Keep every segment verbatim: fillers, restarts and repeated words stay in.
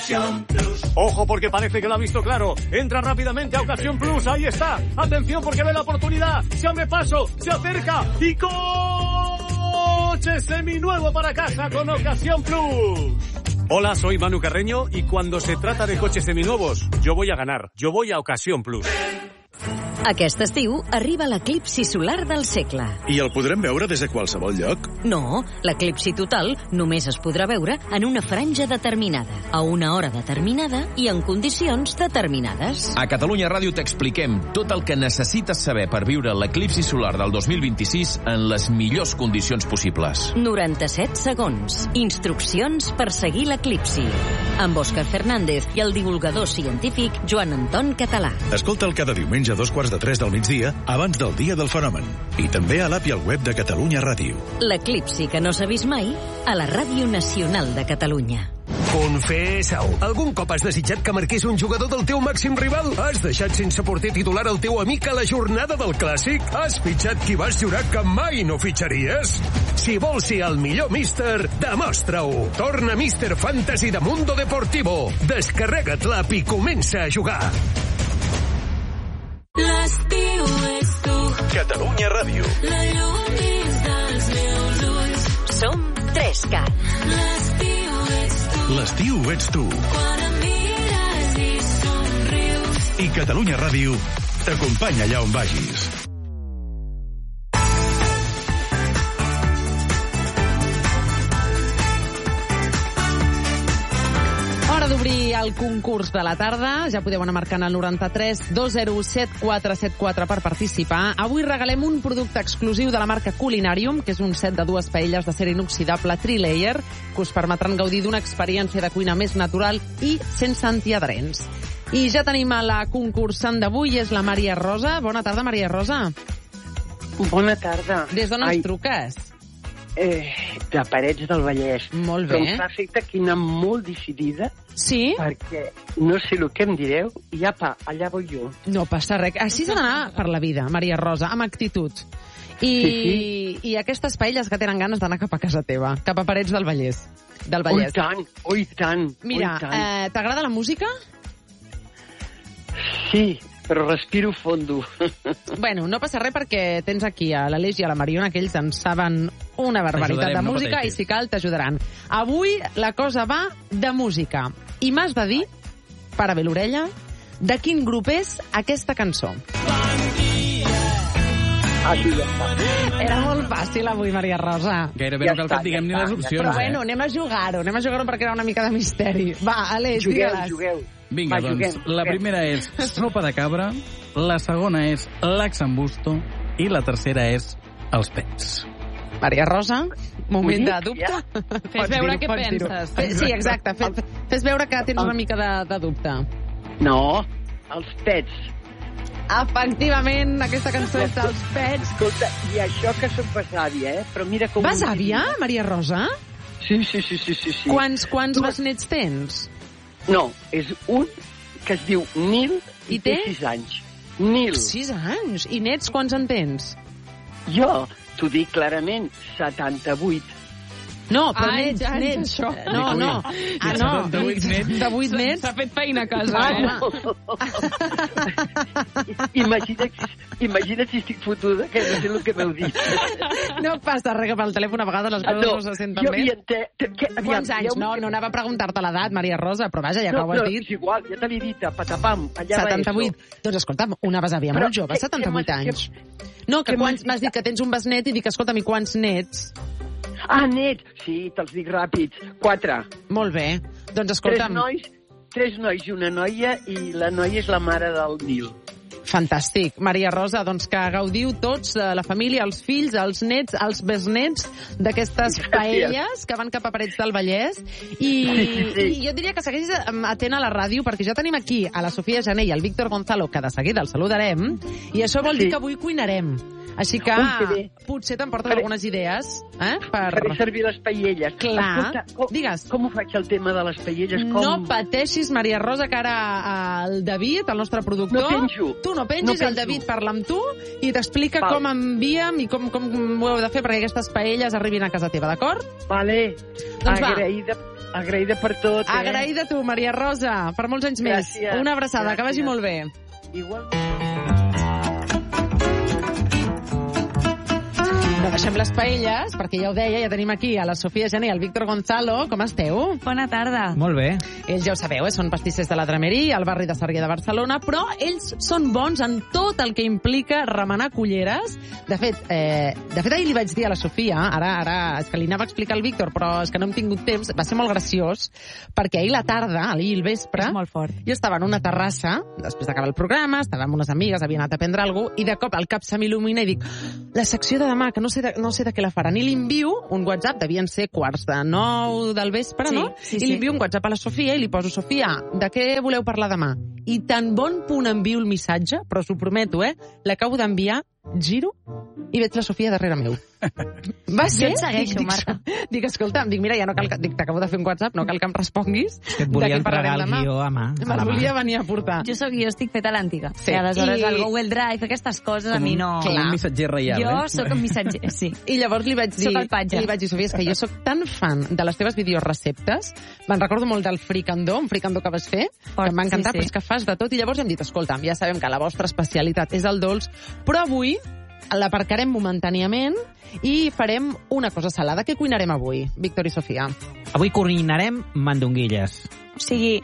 Ojo porque parece que lo ha visto claro. Entra rápidamente a Ocasión Plus. Ahí está. Atención porque ve la oportunidad. Se abre paso. Se acerca. Y coche seminuevo para casa con Ocasión Plus. Hola, soy Manu Carreño y cuando se trata de coches seminuevos, yo voy a ganar. Yo voy a Ocasión Plus. Aquest estiu arriba l'eclipsi solar del segle. I el podrem veure des de qualsevol lloc? No, l'eclipsi total només es podrà veure en una franja determinada, a una hora determinada i en condicions determinades. A Catalunya Ràdio t'expliquem tot el que necessites saber per viure l'eclipsi solar del dos mil vint-i-sis en les millors condicions possibles. noranta-set segons. Instruccions per seguir l'eclipsi. Amb Òscar Fernández i el divulgador científic Joan Anton Català. Escolta'l cada diumenge a dos quarts de tres del migdia, abans del dia del fenomen. I també a l'app i al web de Catalunya Ràdio. L'eclipsi que no s'ha vist mai a la Ràdio Nacional de Catalunya. Confessa-ho. Algun cop has desitjat que marqués un jugador del teu màxim rival? Has deixat sense porter titular el teu amic a la jornada del Clàssic? Has fitxat qui vas jurar que mai no fitxaries? Si vols ser el millor míster, demostra-ho. Torna Míster Fantasy de Mundo Deportivo. Descarrega't l'app i comença a jugar. L'estiu és tu. Catalunya Ràdio. La llum dins dels meus ulls. Som tres cat. L'estiu ets tu. L'estiu ets tu. Quan em mires i somrius. I Catalunya Ràdio t'acompanya allà on vagis. Hora d'obrir el concurs de la tarda. Ja podeu anar marcant el noranta-tres dos zero set quatre set quatre per participar. Avui regalem un producte exclusiu de la marca Culinarium, que és un set de dues paelles d'acer inoxidable tri-layer, que us permetran gaudir d'una experiència de cuina més natural i sense antiadherents. I ja tenim a la concursant d'avui, és la Maria Rosa. Bona tarda, Maria Rosa. Bona tarda. Des d'on ens truques? Eh, de Parets del Vallès. Molt bé. Però em fa efecte que anar molt decidida. Sí? Perquè no sé el que em direu i apa, allà vull jo. No passa res. Així s'ha d'anar per la vida, Maria Rosa, amb actitud. I, sí, sí. I aquestes paelles que tenen ganes d'anar cap a casa teva, cap a Parets del Vallès. Del Oh, i Vallès. tant, oh, i tant. Mira, oh, i tant. eh, t'agrada la música? Sí, però respiro fondo. Bueno, no passa res perquè tens aquí a l'Aleix i a la Mariona, que ells en saben una barbaritat de no música pateixis. i si cal t'ajudaran. Avui la cosa va de música i m'has de dir, para bé l'orella, de quin grup és aquesta cançó. Ah, sí, ja està. Era molt fàcil avui, Maria Rosa. Gairebé Ja no cal està, que et diguem ja ni està, les ja opcions. Però eh? bueno, anem a jugar-ho, anem a jugar-ho perquè era una mica de misteri. Va, Aleix, Jugueu, digue-les. jugueu. Vinga, Va, doncs, juguem, la juguem. primera és sopa de cabra, la segona és l'axambusto i la tercera és els pets. Maria Rosa, moment de Ho dic, dubte. ja? Fes veure què penses. Fes, sí, exacte. Fes, fes veure que tens una mica de, de dubte. No, els pets. Efectivament, aquesta cançó és dels pets. Escolta, i això que soc besàvia, eh? Però mira com... Vas àvia, Maria Rosa? Sí, sí, sí, sí, sí. sí. Quants, quants Tu- besnets tens? No, és un que es diu Nil I i té? té sis anys. Nil. Sis anys. I nets, quants en tens? Jo t'ho dic clarament, setanta-vuit. No, però Anys, nets, anys, nets. això. No, no. Ah, no. setanta-vuit nets. setanta-vuit nets. S'ha fet feina a casa, Ah, eh? no. Imagina't, si- imagina't si estic fotuda, que no sé el que m'heu dit. No passa res, que pel telèfon a vegades les coses no, no se senten jo bé. havia entès... Que, aviam, Quants anys? dieu-me No, que- no anava a preguntar-te l'edat, Maria Rosa, però vaja, ja que no, ho has no, dit. és igual, ja te l'he dit, a patapam, allà va setanta-vuit. eso. Doncs escolta'm, una besàvia Però molt jove, què- setanta-vuit què m'has- anys. No, que què quants m'has m'has dit que tens un besnet i dic, escolta'm, i quants nets? Ah, net! Sí, te'ls dic ràpids. Quatre. Molt bé. Doncs Tres escolta'm, nois, tres nois i una noia, i la noia és la mare del Nil. fantàstic. Maria Rosa, doncs que gaudiu tots, eh, la família, els fills, els nets, els besnets d'aquestes Gràcies. paelles que van cap a Parets del Vallès. I, Sí, sí, sí. I jo diria que segueix em, atent a la ràdio, perquè ja tenim aquí a la Sofia Jané i el Víctor Gonzalo, que de seguida el saludarem, i això vol Sí. dir que avui cuinarem. Així que Ui, que bé. potser t'emportes Faré- algunes idees, eh? Per... Faré servir les paelles. Clar. Escolta, com, Digues. com ho faig el tema de les paelles? Com... No pateixis, Maria Rosa, que ara el David, el nostre productor... No penjo. Tu no pengis, No el penjo. David parla amb tu i t'explica Val. com enviem i com, com ho heu de fer perquè aquestes paelles arribin a casa teva, d'acord? Vale. Doncs va. agraïda, agraïda per tot, eh? Agraïda tu, Maria Rosa, per molts anys més. Gràcies. Una abraçada, que vagi Gràcies. molt bé. Igual. No deixem les paelles, perquè ja ho deia, ja tenim aquí a la Sofia Gené i el Víctor Gonzalo. Com esteu? Bona tarda. Molt bé. Ells ja ho sabeu, eh? Són pastissers de la Drameria, al barri de Sarrià de Barcelona, però ells són bons en tot el que implica remenar culleres. De fet, eh, de fet ahir li vaig dir a la Sofia, ara, ara, és que li anava a explicar al Víctor, però és que no hem tingut temps, va ser molt graciós, perquè ahir la tarda, ahir al vespre, És molt fort. jo estava en una terrassa, després d'acabar el programa, estava amb unes amigues, havia anat a prendre alguna cosa, i de cop el cap se m'il·lumina i dic, la secció de demà, que no sé de, no sé de què la faran. I li envio un WhatsApp, devien ser quarts de nou del vespre, Sí, no? sí, I sí. li envio un WhatsApp a la Sofia i li poso, Sofia, de què voleu parlar demà? I tan bon punt envio el missatge, però s'ho prometo, eh? L'acabo d'enviar, giro, i veig la Sofia darrere meu. Va ser... Jo et segueixo, dic, Marta. Dic, escolta, em dic, mira, ja no cal que... Dic, t'acabo de fer un WhatsApp, no cal que em responguis. Que et de volia què parlarem entregar el demà. guió a mà. a la Me'l mà. volia venir a portar. Jo, soc, jo estic feta a l'antiga. Sí. Sí. I aleshores I- el Google Drive, aquestes coses, a mi no... Clar. Un missatger reial, Jo eh? sóc un missatger, sí. I llavors li vaig dir, Sóc el patge. li vaig dir, Sofia, és que jo sóc tan fan de les teves videoreceptes, me'n recordo molt del fricandó, un fricandó que vas fer, Fort, que em va encantar, sí, sí. però és que fas de tot, i llavors hem dit, escolta, ja sabem que la vostra especialitat és el dolç, però avui l'aparcarem momentàniament i farem una cosa salada. Què cuinarem avui, Víctor i Sofia? Avui cuinarem mandonguilles. O sigui,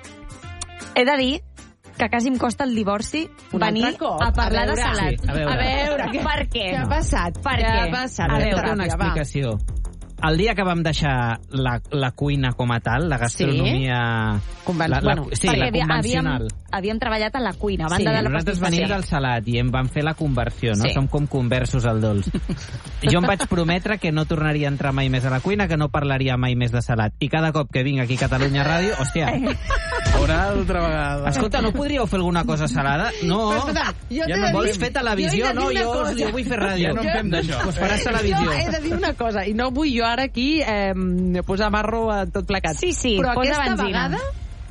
he de dir que quasi em costa el divorci Un venir altre cop? a parlar A veure. de salat. Sí, a veure. A veure, què- per què? Què ha passat? Per què què? ha passat? A He de veure, fer una Teràpia, va. explicació. El dia que vam deixar la, la cuina com a tal, la gastronomia... Conven- la, la, bueno, sí, perquè la havia- convencional. havíem, havíem treballat a la cuina, a Sí, banda de la Nosaltres venim pastisseria. del salat i em van fer la conversió, no? Sí. Som com conversos al dolç. Jo em vaig prometre que no tornaria a entrar mai més a la cuina, que no parlaria mai més de salat. I cada cop que vinc aquí a Catalunya Ràdio, hòstia, Una altra vegada. escolta, no podríeu fer alguna cosa salada? No. Però, escolta, jo Ja t'he no de vols dir- fer televisió? jo he de No, dir una jo, cosa. jo vull fer ràdio. Ja no en fem d'això. Pues faràs televisió. Jo he de dir una cosa, i no vull jo ara aquí eh, posar marro a tot plecat. Sí, sí, però posa aquesta benzina. vegada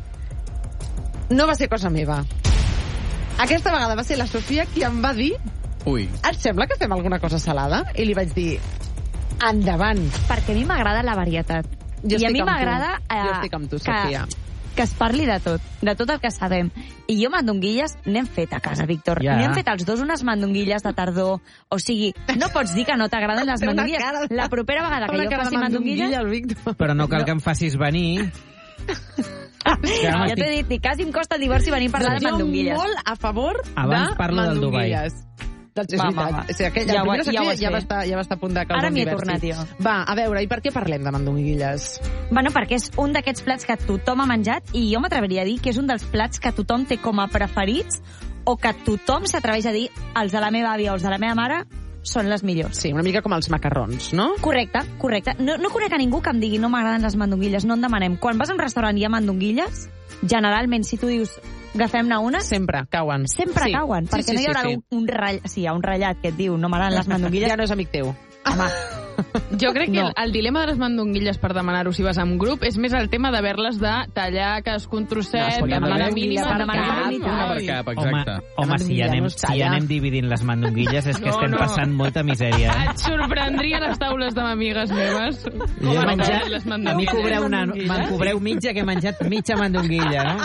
no va ser cosa meva. Aquesta vegada va ser la Sofia qui em va dir, Ui. et sembla que fem alguna cosa salada? I li vaig dir, endavant. Perquè a mi m'agrada la varietat. Jo I a estic mi amb tu. m'agrada eh, Jo estic amb tu, que, Sofia. que es parli de tot, de tot el que sabem. I jo mandonguilles n'hem fet a casa, Víctor. Ja. N'hem fet els dos unes mandonguilles de tardor. O sigui, no pots dir que no t'agraden les Té una mandonguilles. cara de- La propera vegada que Una jo cara de faci mandonguilles... mandonguilla, el Víctor. Però no cal que em facis venir. Que Ja m'estic- t'he dit, ni quasi em costa el divorci venir a parlar de Jo mandonguilles. molt a favor Abans de parlo del Dubai. mandonguilles. Doncs és Va, veritat. va, va. O sigui, aquella, Ja ho- primera ja secció ho has ja, va fet. estar, ja va estar a punt de causar Ara un m'hi he diversi. tornat jo. Va, a veure, i per què parlem de mandonguilles? Bueno, perquè és un d'aquests plats que tothom ha menjat i jo m'atreviria a dir que és un dels plats que tothom té com a preferits o que tothom s'atreveix a dir els de la meva àvia o els de la meva mare són les millors. Sí, una mica com els macarrons, no? Correcte, correcte. No, no conec a ningú que em digui no m'agraden les mandonguilles, no en demanem. Quan vas a un restaurant i hi ha mandonguilles, generalment, si tu dius agafem-ne una, Sempre cauen. sempre sí. cauen, perquè sí, sí, no hi haurà sí, sí. un, un ratll... Sí, hi ha un ratllat que et diu no m'agraden les mandonguilles. Ja no és amic teu. Home, Jo crec que No. el, el dilema de les mandonguilles per demanar-ho si vas en grup és més el tema d'haver-les de tallar cadascun No, trosset, escolta, demanar una mínim, mandonguilla per demanar cap, mínim. Una per ai. cap, Home, exacte. home si, ja anem, no es si talla. ja anem dividint les mandonguilles és que No, estem no. passant molta misèria. Eh? Et sorprendria les taules de amigues meves. Jo Com he han menjat, taulat les a mi mandonguilles. cobreu una, me'n cobreu mitja que he menjat mitja mandonguilla, no?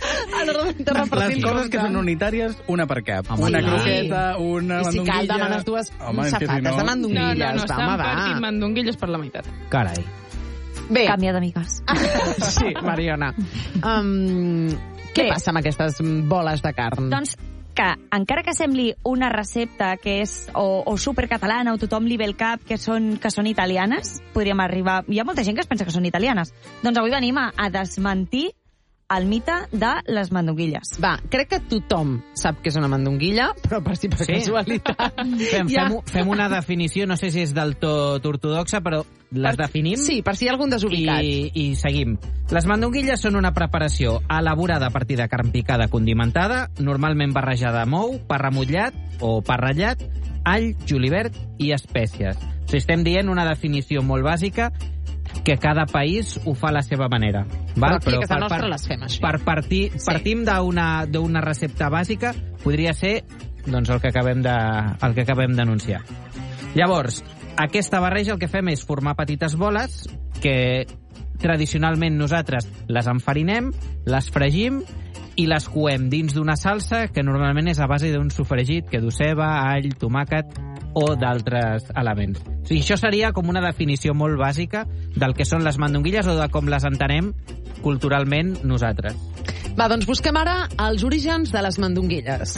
Les coses que són unitàries, una per cap. Home, una sí. croqueta, una I si mandonguilla... cal, demanes dues Home, és que si safates no... de No, mandonguilles. no, no, va, s'han home, partit va. mandonguilles per la meitat. Carai. Bé, canvia d'amigues. sí, Mariona. Um, què Bé. passa amb aquestes boles de carn? Doncs que, encara que sembli una recepta que és o, o supercatalana o tothom li ve el cap que són, que són italianes, podríem arribar... Hi ha molta gent que es pensa que són italianes. Doncs avui venim a, a desmentir el mite de les mandonguilles. Va, crec que tothom sap que és una mandonguilla, però per si per Sí. casualitat... Fem, ja- fem, fem una definició, no sé si és del tot ortodoxa, però les Per- definim. Sí, per si hi ha algun desubicat. I, I seguim. Les mandonguilles són una preparació elaborada a partir de carn picada condimentada, normalment barrejada amb ou, pa remullat o pa ratllat, all, julivert i espècies. O sigui, estem dient una definició molt bàsica que cada país ho fa a la seva manera. Val? Però aquí a casa nostra les fem així. Per partir, Sí. partim d'una d'una recepta bàsica, podria ser doncs, el que acabem de, el que acabem d'anunciar. Llavors, aquesta barreja el que fem és formar petites boles que tradicionalment nosaltres les enfarinem, les fregim i les coem dins d'una salsa que normalment és a base d'un sofregit que du ceba, all, tomàquet o d'altres elements. O sigui, això seria com una definició molt bàsica del que són les mandonguilles o de com les entenem culturalment nosaltres. Va, doncs busquem ara els orígens de les mandonguilles.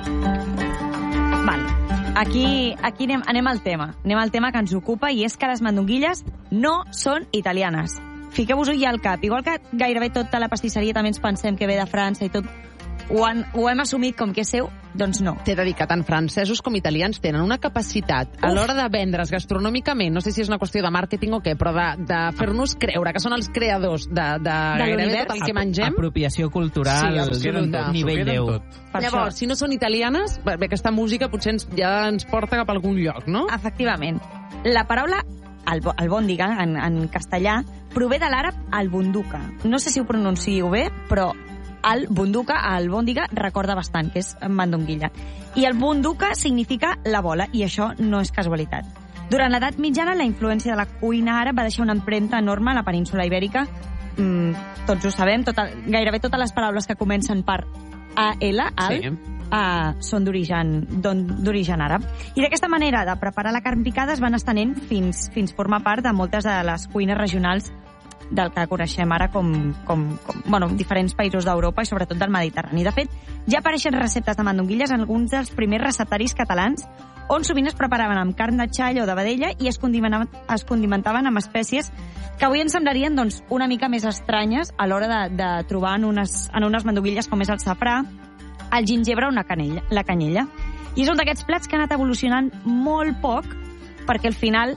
Val. Aquí, aquí anem, anem al tema. Anem al tema que ens ocupa i és que les mandonguilles no són italianes. Fiqueu-vos-ho ja al cap. Igual que gairebé tota la pastisseria també ens pensem que ve de França i tot ho, han, ho hem assumit com que és seu, doncs no. T'he de dir que tant francesos com italians tenen una capacitat a l'hora de vendre's gastronòmicament, no sé si és una qüestió de màrqueting o què, però de, de fer-nos creure que són els creadors de, de, de gairebé l'univers. tot el que mengem. Apropiació cultural, Sí, absoluta. nivell deu. Per Llavors, això. si no són italianes, bé, aquesta música potser ens, ja ens porta cap a algun lloc, no? Efectivament. La paraula albo- albòndiga, en, en castellà, prové de l'àrab albunduka. No sé si ho pronuncio bé, però el bunduka, albòndiga, recorda bastant, que és mandonguilla. I el bunduka significa la bola, i això no és casualitat. Durant l'edat mitjana, la influència de la cuina àrab va deixar una empremta enorme a la península ibèrica. Mm, tots ho sabem, tota, gairebé totes les paraules que comencen per A L, al, Sí. Uh, són d'origen d'on- d'origen àrab. I d'aquesta manera de preparar la carn picada es van estenent fins, fins formar part de moltes de les cuines regionals del que coneixem ara com, com, com bueno, diferents països d'Europa i sobretot del Mediterrani. De fet, ja apareixen receptes de mandonguilles en alguns dels primers receptaris catalans on sovint es preparaven amb carn de xall o de vedella i es condimentaven, es condimentaven amb espècies que avui ens semblarien doncs, una mica més estranyes a l'hora de, de trobar en unes, en unes mandonguilles com és el safrà, el gingebre o una canella, la canyella. I és un d'aquests plats que ha anat evolucionant molt poc perquè al final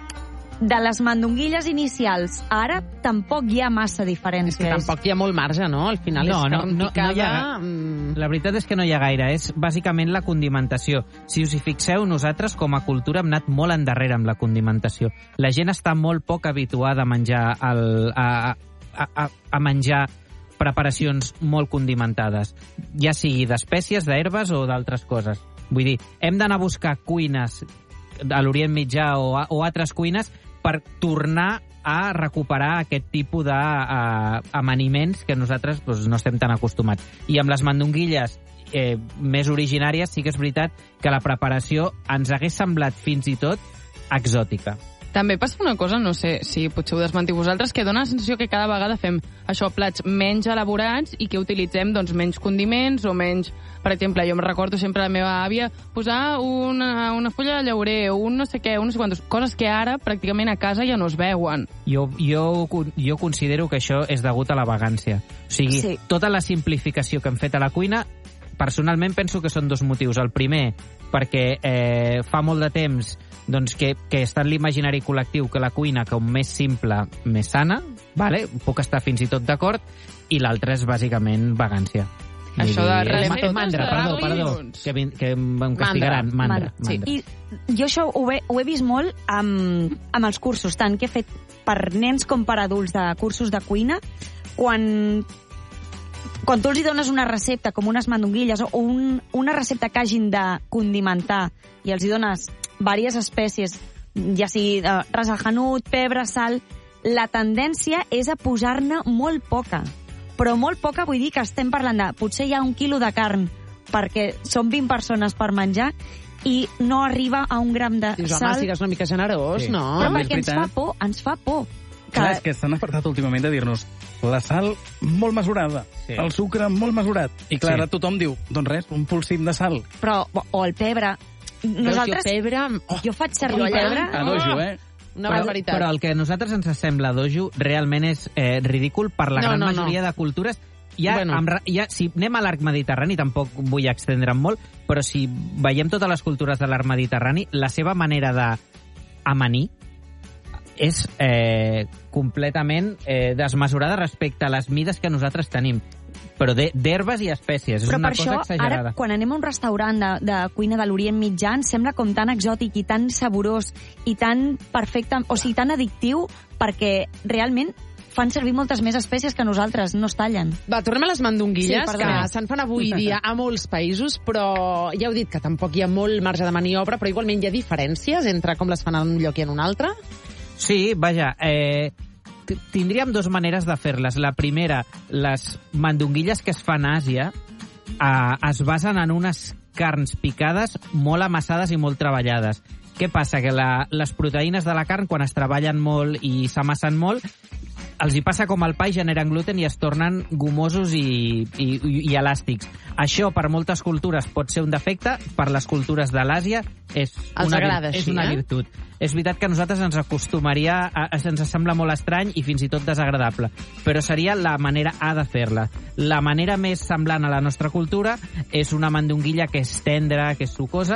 de les mandonguilles inicials a ara tampoc hi ha massa diferències. És que tampoc hi ha molt marge, no? Al final No, és no, carn no, no picada... hi ha- mm, La veritat és que no hi ha gaire, és bàsicament la condimentació. Si us hi fixeu, nosaltres com a cultura hem anat molt endarrere amb la condimentació. La gent està molt poc habituada a menjar, el, a, a, a, a menjar preparacions molt condimentades, ja sigui d'espècies, d'herbes o d'altres coses. Vull dir, hem d'anar a buscar cuines a l'Orient Mitjà o, a, o altres cuines per tornar a recuperar aquest tipus d'amaniments que nosaltres doncs, no estem tan acostumats. I amb les mandonguilles eh, més originàries sí que és veritat que la preparació ens hagués semblat fins i tot exòtica. També passa una cosa, no sé si potser ho desmentiu vosaltres, que dona la sensació que cada vegada fem això, plats menys elaborats i que utilitzem doncs, menys condiments o menys... Per exemple, jo em recordo sempre la meva àvia posar una, una fulla de llaurer o un no sé què, un no sé quantos, coses que ara pràcticament a casa ja no es veuen. Jo, jo, jo considero que això és degut a la vagància. O sigui, Sí. tota la simplificació que hem fet a la cuina, personalment penso que són dos motius. El primer, perquè eh, fa molt de temps doncs, que, que està en l'imaginari col·lectiu que la cuina, com més simple, més sana, vale? Puc estar fins i tot d'acord, i l'altre és bàsicament vagància. Això de Vull dir, receptes ma- mandra, de perdó, Darwin, perdó, doncs. que, vin- que em castigaran. Mandra, mandra. Sí. mandra. I jo això ho he, ho he vist molt amb, amb els cursos, tant que he fet per nens com per adults de cursos de cuina, quan, quan tu els hi dones una recepta com unes mandonguilles o un, una recepta que hagin de condimentar i els hi dones diverses espècies, ja sigui eh, ras al hanout, pebre, sal, la tendència és a posar-ne molt poca. Però molt poca vull dir que estem parlant de potser hi ha un quilo de carn perquè són vint persones per menjar i no arriba a un gram de Dius, home, sal. sigues una mica generós, Sí. no? Però També és perquè ens fa veritat. por, ens fa por. Que... Clar, és que s'han apartat últimament de dir-nos la sal molt mesurada, Sí. el sucre molt mesurat. I clar, Sí. ara tothom diu, doncs res, un polsim de sal. Però, o el pebre. Veus, Nosaltres... jo pebre... Jo faig servir Jo allà- pebre... A dojo, eh? Una però, barbaritat. però el que a nosaltres ens sembla dojo realment és eh, ridícul per la No, gran no, majoria no. de cultures. Ja, Bueno. amb, ra- ja, si anem a l'arc mediterrani, tampoc vull extendre'm molt, però si veiem totes les cultures de l'arc mediterrani, la seva manera d'amanir és eh, completament eh, desmesurada respecte a les mides que nosaltres tenim. Però de- d'herbes i espècies. És Però una per cosa això, exagerada. ara, quan anem a un restaurant de, de cuina de l'Orient Mitjà, ens sembla com tan exòtic i tan saborós i tan perfecte, o sigui, tan addictiu, perquè realment fan servir moltes més espècies que nosaltres, no es tallen. Va, tornem a les mandonguilles, Sí, que perdona. se'n fan avui dia a molts països, però ja heu dit que tampoc hi ha molt marge de maniobra, però igualment hi ha diferències entre com les fan en un lloc i en un altre? Sí, vaja, eh, t- tindríem dues maneres de fer-les. La primera, les mandonguilles que es fan a Àsia eh, es basen en unes carns picades molt amassades i molt treballades. Què passa? Que la, les proteïnes de la carn, quan es treballen molt i s'amassen molt, els hi passa com al pa i generen gluten i es tornen gomosos i, i, i, i elàstics. Això per moltes cultures pot ser un defecte, per les cultures de l'Àsia és, Els una, agrada vir- és així, una eh? virtut. És veritat que a nosaltres ens acostumaria, a, a, ens sembla molt estrany i fins i tot desagradable, però seria la manera A de fer-la. La manera més semblant a la nostra cultura és una mandonguilla que és tendra, que és sucosa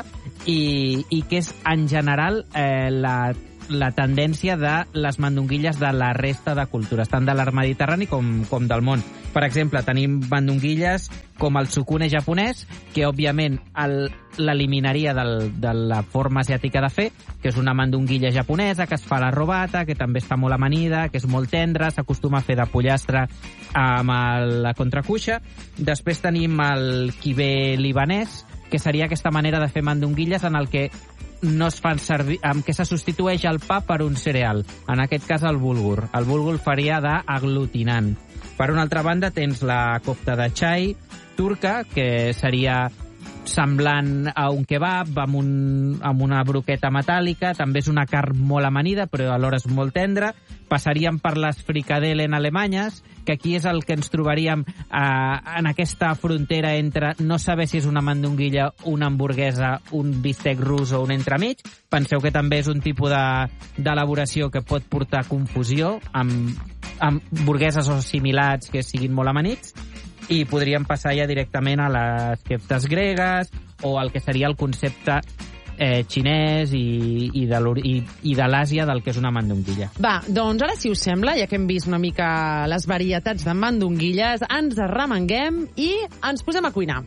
i, i que és en general eh, la la tendència de les mandonguilles de la resta de cultures, tant de l'arc mediterrani com, com del món. Per exemple, tenim mandonguilles com el sukune japonès, que òbviament el- l'eliminaria del- de la forma asiàtica de fer, que és una mandonguilla japonesa, que es fa a la robata, que també està molt amanida, que és molt tendra, s'acostuma a fer de pollastre amb el- la contracuixa. Després tenim el kibé libanès, que seria aquesta manera de fer mandonguilles en el que no es fan servir, amb què se substitueix el pa per un cereal, en aquest cas el bulgur. El bulgur faria d'aglutinant. Per una altra banda tens la copta de xai turca, que seria semblant a un kebab amb, un, amb una broqueta metàl·lica, també és una carn molt amanida però alhora és molt tendra. Passaríem per les frikadellen alemanyes, que aquí és el que ens trobaríem eh, en aquesta frontera entre no saber si és una mandonguilla, una hamburguesa, un bistec rus o un entremig. Penseu que també és un tipus de- d'elaboració que pot portar confusió amb, amb hamburgueses o similats que siguin molt amanits, i podríem passar ja directament a les keftes gregues o el que seria el concepte eh, xinès i, i de l'Ori- i, i de l'Àsia del que és una mandonguilla. Va, doncs ara, si us sembla, ja que hem vist una mica les varietats de mandonguilles, ens arremanguem i ens posem a cuinar.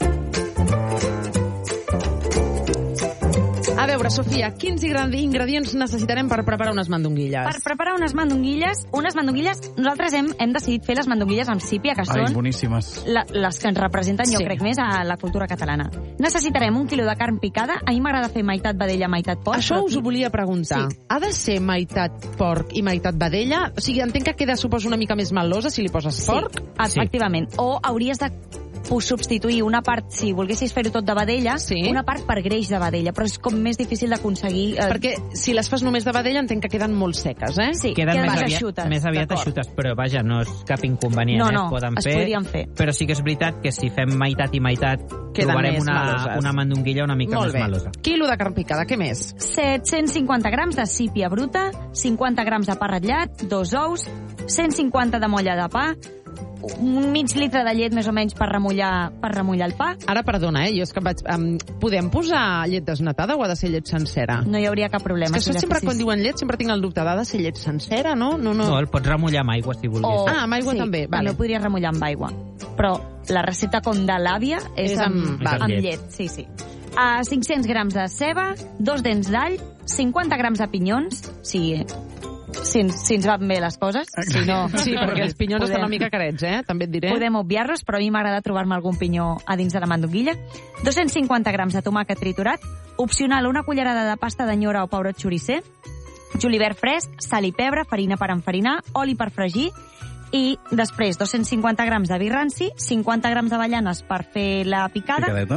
A veure, Sofia, quins ingredi- ingredients necessitarem per preparar unes mandonguilles? Per preparar unes mandonguilles, unes mandonguilles, nosaltres hem, hem decidit fer les mandonguilles amb sípia, que Ai, són boníssimes. la, les que ens representen, jo Sí. crec, més a la cultura catalana. Necessitarem un quilo de carn picada. A mi m'agrada fer meitat vedella, meitat porc. Això però us ho volia preguntar. Sí. Ha de ser meitat porc i meitat vedella? O sigui, entenc que queda, suposo, una mica més melosa si li poses porc? Sí, efectivament. O hauries de substituir una part, si volguessis fer-ho tot de vedella, Sí. una part per greix de vedella, però és com més difícil d'aconseguir. Eh, Perquè si les fas només de vedella entenc que queden molt seques, eh? Sí, Queden queden més més aviat, eixutes, més aviat d'acord. eixutes, però vaja, no és cap inconvenient. No, eh? no, es poden es fer, podrien fer. Però sí que és veritat que si fem meitat i meitat Queden trobarem més una, meloses. una mandonguilla una mica Molt més bé. melosa. Quilo de carn picada, què més? set-cents cinquanta grams de sípia bruta, cinquanta grams de pa ratllat, dos ous, cent cinquanta de molla de pa, un mig litre de llet més o menys per remullar, per remullar el pa. Ara, perdona, eh? Jo és que vaig... Um, podem posar llet desnatada o ha de ser llet sencera? No hi hauria cap problema. És que si això la sempre fessis. quan diuen llet sempre tinc el dubte, ha de ser llet sencera, no? No, no. No, el pots remullar amb aigua si vulguis. O, Ah, amb aigua sí, també, vale. també podries remullar amb aigua. Però la recepta com de l'àvia és, És amb, amb- amb, amb llet. llet. Sí, sí. A cinc-cents grams de ceba, dos dents d'all, cinquanta grams de pinyons, si, si, ens, si ens van bé les coses. Si no, Sí, perquè els pinyons estan podem- una mica carets, eh? També et diré. Podem obviar-los, però a mi m'agrada trobar-me algun pinyó a dins de la mandonguilla. dos-cents cinquanta grams de tomàquet triturat, opcional una cullerada de pasta d'anyora o pebrot xoricer, julivert fresc, sal i pebre, farina per enfarinar, oli per fregir, i després dos-cents cinquanta grams de vi ranci, cinquanta grams d'avellanes per fer la picada, Picadeta.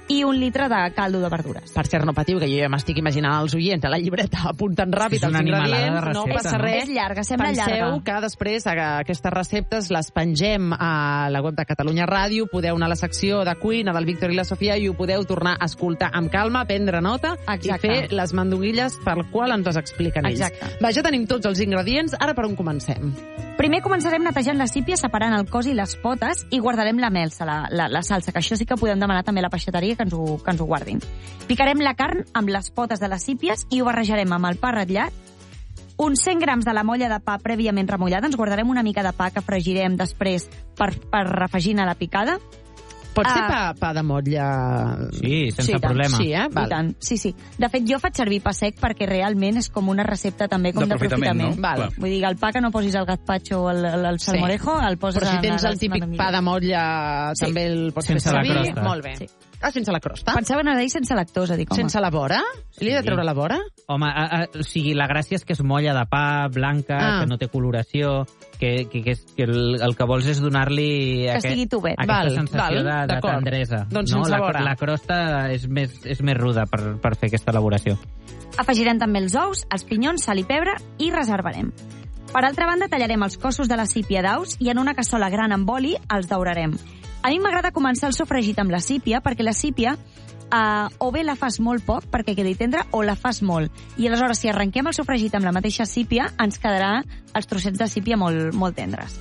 i un litre de caldo de verdures. Per cert, no patiu, que jo ja m'estic imaginant els oients a la llibreta apuntant ràpid els ingredients, no passa res. És llarga, sembla Penseu llarga. que després aquestes receptes les pengem a la web de Catalunya Ràdio, podeu anar a la secció de cuina del Víctor i la Sofia i ho podeu tornar a escoltar amb calma, prendre nota Exacte. i fer les mandonguilles per qual ens les expliquen ells. Exacte. Va, ja tenim tots els ingredients, ara per on comencem? Primer començarem netejant la sípia, separant el cos i les potes i guardarem la melsa, la, la, la salsa, que això sí que podem demanar també a la peixateria que ens ho, que ens ho guardin. Picarem la carn amb les potes de les sípies i ho barrejarem amb el pa ratllat, uns cent grams de la molla de pa prèviament remullada, ens guardarem una mica de pa que fregirem després per, per afegir a la picada. Pot ser Ah. pa, pa de motlla... Sí, sense Sí, tant. problema. Sí, eh? I Val. tant, sí, sí. De fet, jo faig servir pa sec perquè realment és com una recepta també com D'aprofitament, d'aprofitament. no? Val. Clar. Vull dir, el pa que no posis al gazpacho o el, el, el salmorejo, el poses Però si en tens les el típic mandonguilles. pa de motlla, Sí. també el pots Sense fer la servir. crosta. Molt bé. Sí. Ah, sense la crosta? Pensava anar a dir sense lactosa, dic, home. Sense la vora? Li he de Sí. treure la vora? Home, a, a, o sigui, la gràcia és que és molla de pa, blanca, Ah. que no té coloració, que, que, que, és, que el, el que vols és donar-li Que estigui tubet. aquesta Val, sensació val, de, de d'acord. tendresa. Doncs no? sense la, vora. la crosta és més, és més ruda per, per fer aquesta elaboració. Afegirem també els ous, els pinyons, sal i pebre i reservarem. Per altra banda, tallarem els cossos de la sípia d'aus i en una cassola gran amb oli els daurarem. A mi m'agrada començar el sofregit amb la sípia perquè la sípia Uh, o bé la fas molt poc perquè quedi tendra o la fas molt. I aleshores, si arrenquem el sofregit amb la mateixa sípia, ens quedarà els trossets de sípia molt, molt tendres.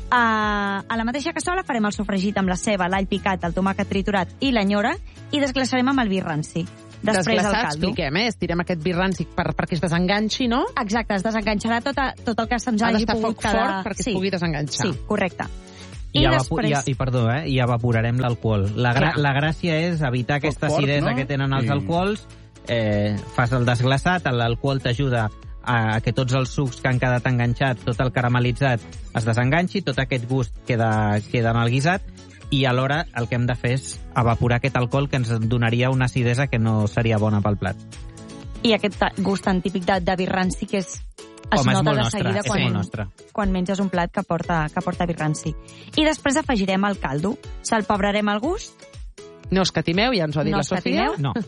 Uh, a la mateixa cassola farem el sofregit amb la ceba, l'all picat, el tomàquet triturat i l'anyora i desglaçarem amb el vi ranci. Després el Desglaçar, caldo. expliquem, eh? Estirem aquest vi ranci per, perquè es desenganxi, no? Exacte, es desenganxarà tot, a, tot el que se'ns Ha hagi d'estar pogut foc quedar... fort perquè sí. es pugui desenganxar. Sí, correcte. I, I evapo després... i, i, perdó, eh? I evaporarem l'alcohol. La, gra Clar. la gràcia és evitar aquesta fort, acidesa no? que tenen els Sí. alcohols. Eh, fas el desglaçat, l'alcohol t'ajuda a que tots els sucs que han quedat enganxats, tot el caramelitzat, es desenganxi, tot aquest gust queda, queda en el guisat, i alhora el que hem de fer és evaporar aquest alcohol que ens donaria una acidesa que no seria bona pel plat. I aquest ta- gust tan típic de, de vi ranci que és... Es Home, és nota molt de nostre, seguida és quan, molt nostre. quan menges un plat que porta, que porta vi ranci. I després afegirem el caldo. Salpebrarem al gust. No escatimeu, ja ens ho ha dit No la Sofia. escatimeu. No.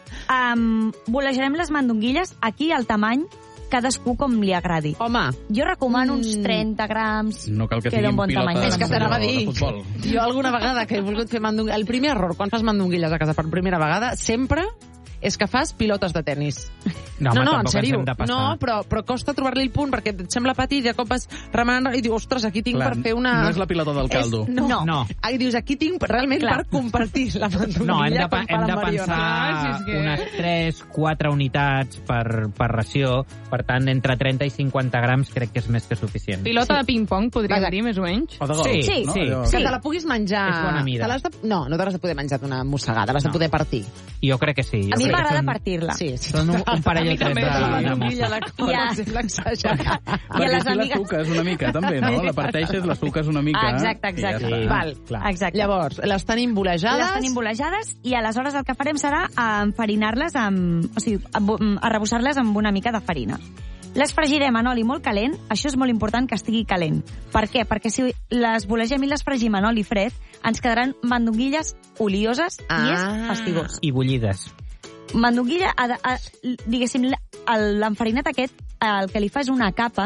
Um, volejarem les mandonguilles aquí al tamany cadascú com li agradi. Home, Jo recomano uns Mm. trenta grams. No cal que Queda un siguin bon tamany. pilotes és que t'anava a de dir. futbol. Jo alguna vegada que he volgut fer mandonguilles... El primer error, quan fas mandonguilles a casa per primera vegada, sempre és que fas pilotes de tennis. No, no, home, no, en tampoc ens sèrio. hem de passar. No, però, però costa trobar-li el punt, perquè et sembla petit i de cop vas remenant i dius, ostres, aquí tinc Clar, per fer una... no és la pilota del caldo. És, no. No. No. Ah, i dius, aquí tinc realment Clar. per compartir la mandonguilla No, hem de, com pa- fa hem la de Mariona. pensar Clar, si és que- unes tres quatre unitats per, per ració. Per tant, entre trenta i cinquanta grams crec que és més que suficient. Pilota de ping-pong, podríem Vaja. dir, més o menys. O de gol, Sí, sí, no? sí. Allò- Que Sí. te la puguis menjar... És bona mida. Te l'has de... No, no te l'has de poder menjar d'una mossegada, l'has No. de poder partir. Jo crec que sí. Jo A mi crec que m'agrada són- partir-la. Sí, sí. Són un, un parell A mi o tres també, de, la de mandonguilla, mossos. la cosa, Ja. em sembla exagerat. I a Perquè les si la amigues... suques una mica, també, no? La parteixes, la suques una mica. Ah, exacte, exacte. i Ja està. Val, clar. Exacte. Llavors, les tenim bolejades. Les tenim bolejades i aleshores el que farem serà enfarinar-les amb... O sigui, arrebossar-les amb una mica de farina. Les fregirem en oli molt calent. Això és molt important que estigui calent. Per què? Perquè si les bolegem i les fregim en oli fred, ens quedaran mandonguilles olioses i Ah. és fastigós. I bullides. Mandonguilla, ha de, ha, diguéssim, l- l'enfarinat aquest, el que li fa és una capa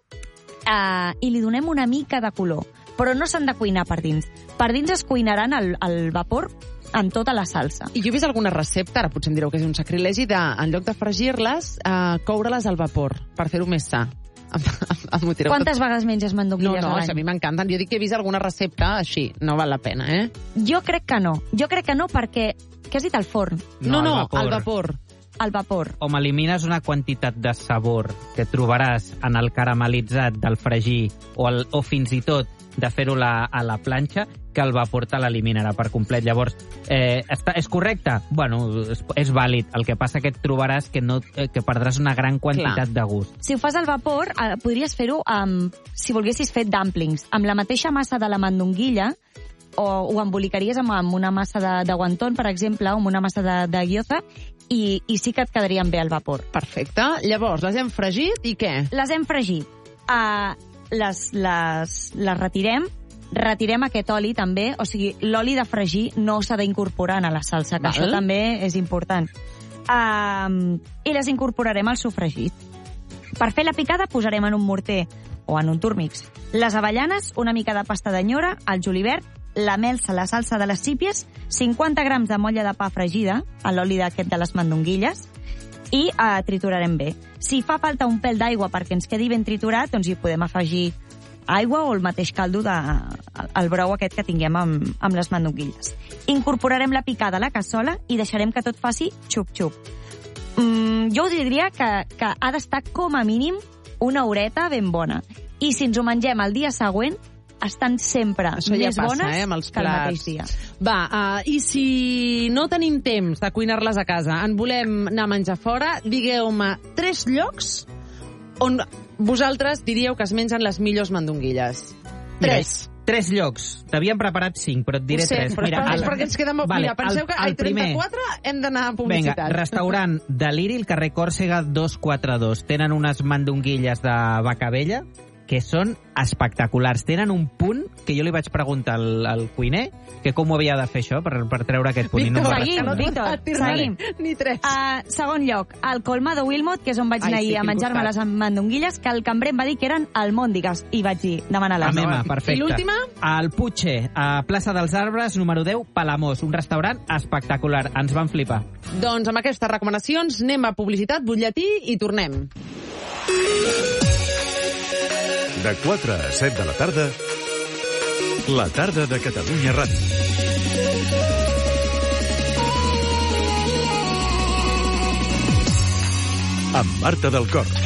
eh, i li donem una mica de color. Però no s'han de cuinar per dins. Per dins es cuinaran al, al vapor amb tota la salsa. I jo he vist alguna recepta, ara potser em direu que és un sacrilegi, de, en lloc de fregir-les, eh, coure-les al vapor, per fer-ho més sa. Em, em, em ho tireu Quantes tot. vegades menges No, mandonguilles no, a a mi l'any? m'encanten. Jo dic que he vist alguna recepta així. No val la pena, eh? Jo crec que no. Jo crec que no perquè... Què has dit, al forn? No, no, al vapor. al vapor. Al vapor. Home, elimines una quantitat de sabor que trobaràs en el caramelitzat del fregir o, el, o fins i tot de fer-ho la, a la planxa, que el vapor te l'eliminarà per complet. Llavors, eh, està, és correcte? Bueno, és, és vàlid. El que passa que et trobaràs que, no, eh, que perdràs una gran quantitat Clar. de gust. Si ho fas al vapor, eh, podries fer-ho amb... Si volguessis fer dumplings, amb la mateixa massa de la mandonguilla, o ho embolicaries amb, amb una massa de, de guantón, per exemple, o amb una massa de, de gyoza, i, i sí que et quedarien bé al vapor. Perfecte. Llavors, les hem fregit i què? Les hem fregit. Uh, les, les, les retirem retirem aquest oli també, o sigui, l'oli de fregir no s'ha d'incorporar a la salsa, que Val. això també és important. Um, I les incorporarem al sofregit. Per fer la picada posarem en un morter o en un turmix les avellanes, una mica de pasta d'anyora, el julivert, la melsa, la salsa de les sípies, cinquanta grams de molla de pa fregida, a l'oli d'aquest de les mandonguilles, i uh, triturarem bé. Si fa falta un pèl d'aigua perquè ens quedi ben triturat, doncs hi podem afegir aigua o el mateix caldo de, el brou aquest que tinguem amb, amb les mandonguilles. Incorporarem la picada a la cassola i deixarem que tot faci xup-xup. Mm, jo diria que, que ha d'estar com a mínim una horeta ben bona. I si ens ho mengem el dia següent, estan sempre Això ja més passa, bones eh, amb els que el mateix plats. dia. Va, uh, i si no tenim temps de cuinar-les a casa, en volem anar a menjar fora, digueu-me tres llocs on vosaltres diríeu que es mengen les millors mandonguilles. Tres. Mira, tres llocs. T'havien preparat cinc, però et diré Ho sé, tres. però Mira, és perquè ens queda molt... Vale, Mira, penseu el- que el ai, trenta-quatre hem d'anar a publicitat. Vinga, restaurant Deliri, el carrer Còrsega dos quatre dos. Tenen unes mandonguilles de vaca vella que són espectaculars. Tenen un punt que jo li vaig preguntar al, al cuiner que com ho havia de fer això per, per treure aquest punt. i no em va seguim, respondre. Víctor, seguim. Ni tres. Uh, segon lloc, el Colmado Wilmot, que és on vaig Ai, anar sí, ahir a aquí al menjar-me les costat. mandonguilles, que el cambrer em va dir que eren almòndigues, i vaig dir, La demana-les. meva, perfecte. I l'última? Al Puigcer, a Plaça dels Arbres, número deu, Palamós. Un restaurant espectacular. Ens van flipar. Doncs amb aquestes recomanacions anem a publicitat, butlletí i tornem. De quatre a set de la tarda, la tarda de Catalunya Ràdio. Amb Marta del Cor.